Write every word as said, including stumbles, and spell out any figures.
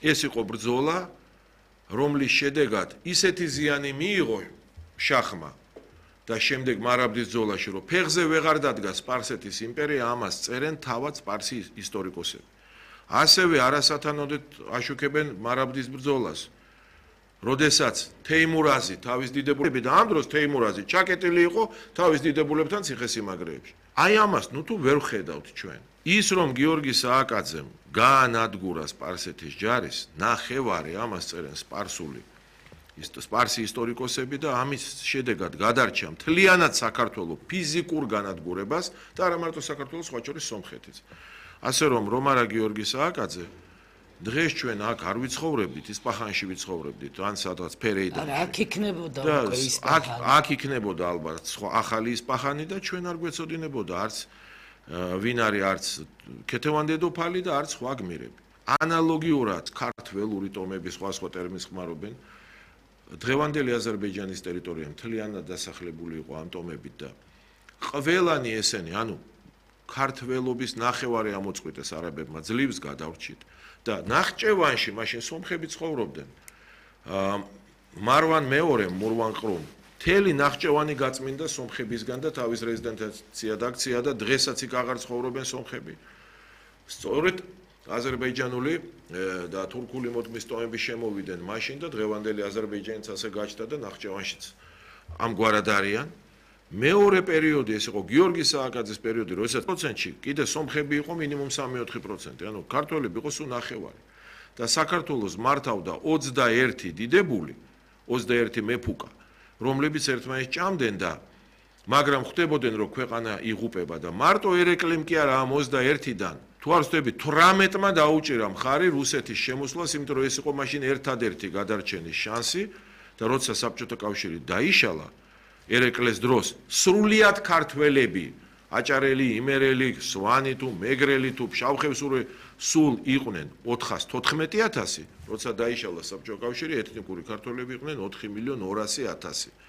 ეს იყო ბრძოლა, რომლის შედეგად ისეთი ზიანი მიიღო შახმა და შემდეგ მარაბდის ბრძოლაში, რომ ფეხზე ვეღარ დადგა სპარსეთის იმპერია, ამას წერენ თავად სპარსის ისტორიკოსები. ასევე არასათანადოდ აშუქებენ მარაბდის ბრძოლას. როდესაც თეიმურაზი თავის დიდებულები და ამ დროს თეიმურაზი ჩაკეტილი იყო თავის დიდებულებთან ციხესიმაგრეებში. აი ამას ნუ თუ ვერ ვხედავთ ჩვენ. ის რომ გიორგი სააკაძემ გაანადგურა სპარსეთის ჯარის, ნახევარი ამას წერენ სპარსული სპარსი ისტორიკოსები და ამის შედეგად გადარჩა მთლიანად საქართველოს ფიზიკურ განადგურებას და არა მარტო საქართველოს, სხვა შორის სომხეთიც. ასე რომ რომარა გიორგი სააკაძე დღეს ჩვენ აქ არ ვიცხოვრებდით, ისპაჰანში ვიცხოვრებდით, ან სადღაც ფერეიდანში. არა, აქ იქნებოდა უკვე ისპაჰანი. აქ აქ იქნებოდა ალბათ სხვა ახალი ისპაჰანი და ჩვენ არ გვეცოდინებოდა არც ვინ არის არც ქეთევან დედოფალი და არც სხვა გმირები. ანალოგიურად ქართველური ტომები სხვა სხვა ტერმინს ხმარობენ. დღევანდელი აზერბაიჯანის ტერიტორია მთლიანად დასახლებული იყო ამ ტომებით და ყველანი ესენი, ანუ ქართველობის ნახევარი ამოწყვიტეს არაბებმა ძლივს გადავრჩით და ნახჭევანში მაშინ სომხები ცხოვრობდნენ. მარვან მეორე მურვან ყრუმ მთელი ნახჭევანი გაწმინდა სომხებისგან და თავის რეზიდენცია დაქცია და დღესაც იქ აღარ ცხოვრობენ სომხები. სწორედ აზერბაიჯანული და თურქული მოდმის ტომები შემოვიდნენ მაშინ და დღევანდელი აზერბაიჯანიც ასე გაჩნდა და ნახჭევანშიც ამგვარად არიან. მეორე პერიოდი ეს იყო გიორგი სააკაძის პერიოდი, როდესაც პროცენტში კიდე სომხები იყო მინიმუმ სამი ოთხი პროცენტი, ანუ ქართველები იყო სულ ნახევარი. და საქართველოს მართავდა ოცდაერთი დიდებული, ოცდაერთი მეფუკა, რომლებიც ერთმანეთს ჭამდნენ და მაგრამ ხვდებოდნენ რომ ქვეყანა იღუპება და მარტო ერეკლემ კი არა ამ ოცდაერთიდან თუ არ ვსწრები თვრამეტმა დაუჭირა მხარი რუსეთის შემოსვლას, იმიტომ რომ ეს იყო მაშინ ერთადერთი გადარჩენის შანსი და როცა საბჭოთა კავშირი დაიშალა ერეკლეს დროს სრულიად ქართველები, აჭარელი, იმერელი, სვანი თუ მეგრელი თუ ფშავხევსური სულ იყვნენ ოთხას თოთხმეტი ათასი, როცა დაიშალა საბჭოთა კავშირი ეთნიკური ქართველები იყვნენ ოთხი მილიონი ორასი ათასი.